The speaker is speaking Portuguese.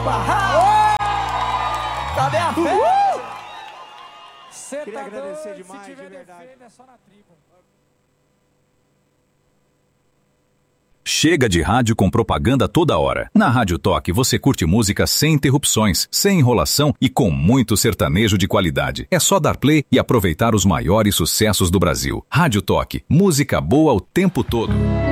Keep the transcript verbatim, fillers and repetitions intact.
Cadê a fé? Você Queria tá agradecer doido, demais, se tiver de verdade. defeito, é só na tribo. Chega de rádio com propaganda toda hora. Na Rádio Toque você curte música sem interrupções, sem enrolação e com muito sertanejo de qualidade. É só dar play e aproveitar os maiores sucessos do Brasil. Rádio Toque, música boa o tempo todo.